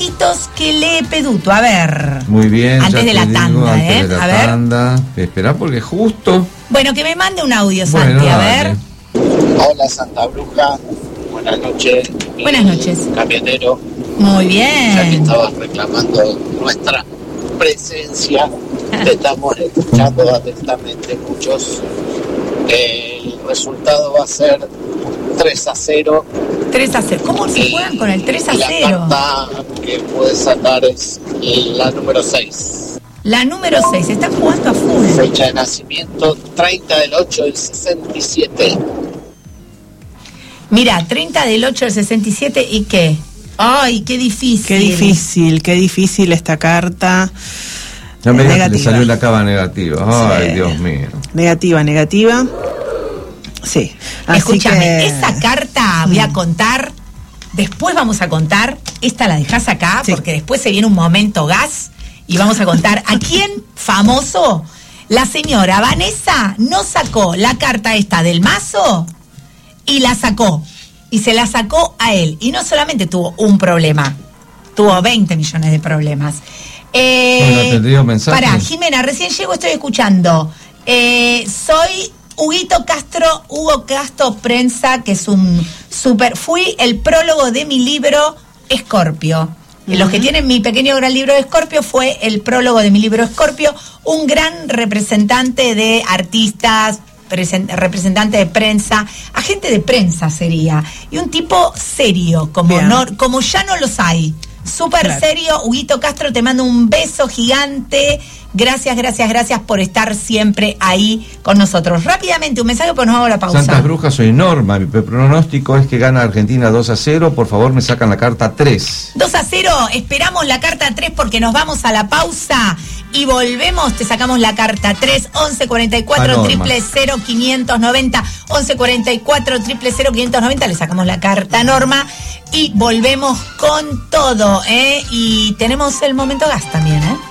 Que lee Peduto, a ver. Muy bien. Antes de la tanda, antes de la a ver. tanda. Espera porque justo. Bueno, que me mande un audio, Santi, bueno, a ver. Hola, Santa Bruja. Buenas noches. Buenas noches. Camionero. Muy bien. Ya que estabas reclamando nuestra presencia, te estamos escuchando atentamente muchos. El resultado va a ser 3-0. 3-0. ¿Cómo se juegan con el 3-0? La carta que puedes sacar es la número 6. La número 6, están jugando a full. Fecha de nacimiento 30/8/67. Mira, 30/8/67 y qué. Ay, qué difícil. Qué difícil esta carta. No me digas que le salió la cava negativa. Ay, sí. Dios mío. Negativa. Sí. Escúchame, esa carta voy a contar, después vamos a contar, esta la dejás acá, sí, porque después se viene un momento gas y vamos a contar a quién famoso la señora Vanessa no sacó la carta esta del mazo y la sacó, y se la sacó a él, y no solamente tuvo un problema, tuvo 20 millones de problemas. Pará, Jimena, recién llego, estoy escuchando. Soy Hugo Castro Prensa, que es un fui el prólogo de mi libro Escorpio. Los que tienen mi pequeño gran libro de Escorpio, fue el prólogo de mi libro Escorpio, un gran representante de artistas, representante de prensa, agente de prensa sería, y un tipo serio, como ya no los hay. Súper serio. Huguito Castro, te mando un beso gigante. Gracias por estar siempre ahí con nosotros. Rápidamente, un mensaje, pues nos hago la pausa. Santas Brujas, soy Norma. Mi pronóstico es que gana Argentina 2-0. Por favor, me sacan la carta 3. 2-0. Esperamos la carta 3 porque nos vamos a la pausa y volvemos. Te sacamos la carta 3. 1144 000 590. 1144 000 590. Le sacamos la carta Norma y volvemos con todo, ¿eh? Y tenemos el momento gas también, ¿eh?